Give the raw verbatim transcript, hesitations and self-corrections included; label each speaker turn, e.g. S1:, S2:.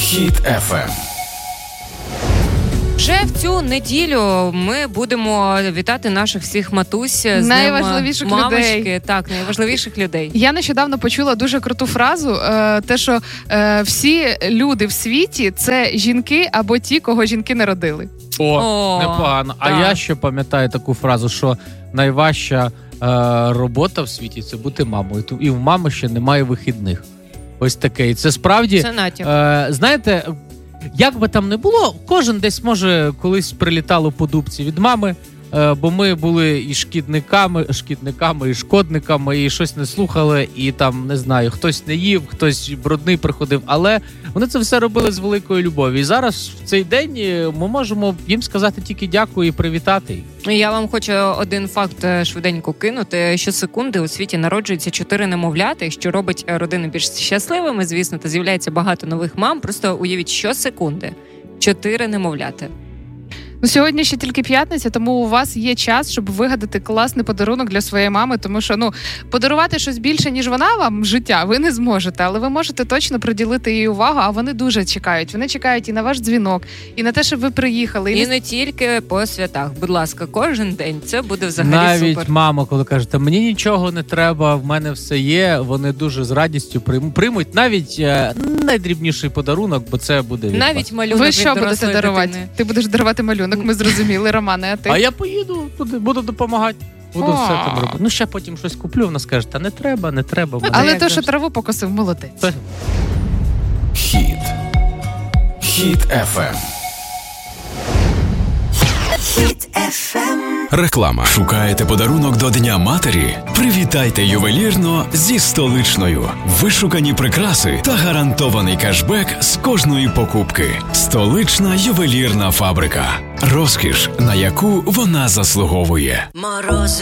S1: Хіт еф ем.
S2: Вже в цю неділю ми будемо вітати наших всіх матусь з
S3: найважливіших
S2: ним мамочки,
S3: людей.
S2: Так, найважливіших людей.
S3: Я нещодавно почула дуже круту фразу, е, те, що е, всі люди в світі – це жінки або ті, кого жінки народили.
S4: О,
S2: О,
S4: непогано. А
S2: так.
S4: я ще пам'ятаю таку фразу, що найважча е, робота в світі – це бути мамою. І в мами ще немає вихідних. Ось таке. І це справді,
S2: Це натяк.
S4: е, знаєте, як би там не було, кожен десь, може, колись прилітало по дубці від мами, е, бо ми були і шкідниками, шкідниками, і шкодниками, і щось не слухали, і там, не знаю, хтось не їв, хтось брудний приходив, але вони це все робили з великою любов'ю. І зараз в цей день ми можемо їм сказати тільки дякую і привітати їх.
S2: Я вам хочу один факт швиденько кинути. Щосекунди у світі народжується чотири немовляти, що робить родини більш щасливими, звісно, та з'являється багато нових мам. Просто уявіть, щосекунди чотири немовляти.
S3: Ну, сьогодні ще тільки п'ятниця, тому у вас є час, щоб вигадати класний подарунок для своєї мами, тому що, ну, подарувати щось більше, ніж вона вам, життя, ви не зможете, але ви можете точно приділити їй увагу, а вони дуже чекають. Вони чекають і на ваш дзвінок, і на те, щоб ви приїхали.
S2: І, і не тільки по святах. Будь ласка, кожен день. Це буде взагалі
S4: навіть
S2: супер.
S4: мама, коли каже, та мені нічого не треба, в мене все є, вони дуже з радістю приймуть, приймуть навіть е, найдрібніший подарунок, бо це буде від
S2: навіть
S4: вас.
S3: Ви
S2: малюнок від
S3: що будете
S2: дорослої
S3: дарувати?
S2: дитини.
S3: Ти будеш дарувати малюнок, ми зрозуміли, Романе, а ти?
S4: А я поїду туди, буду допомагати. Буду
S3: О.
S4: все там робити. Ну, ще потім щось куплю, вона скаже, та не треба, не треба. Мене.
S3: Але
S2: як
S3: то,
S2: же
S3: що
S2: ж.
S3: траву покосив, молодець.
S4: Це-
S1: Хіт. Хіт еф ем. Реклама. Шукаєте подарунок до Дня матері? Привітайте ювелірно зі столичною. Вишукані прикраси та гарантований кешбек з кожної покупки. Столична ювелірна фабрика. Розкіш, на яку вона заслуговує.
S5: Мороз.